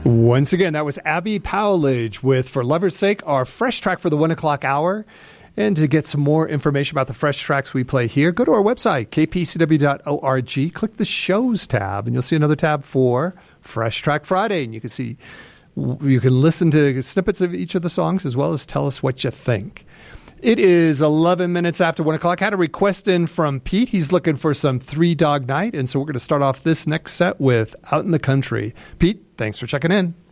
Once again, that was Abby Powledge with For Lover's Sake, our fresh track for the 1 o'clock hour. And to get some more information about the fresh tracks we play here, go to our website, kpcw.org, click the shows tab, and you'll see another tab for Fresh Track Friday. And you can listen to snippets of each of the songs as well as tell us what you think. It is 11 minutes after 1 o'clock. I had a request in from Pete. He's looking for some Three Dog Night, and so we're going to start off this next set with Out in the Country. Pete, thanks for checking in.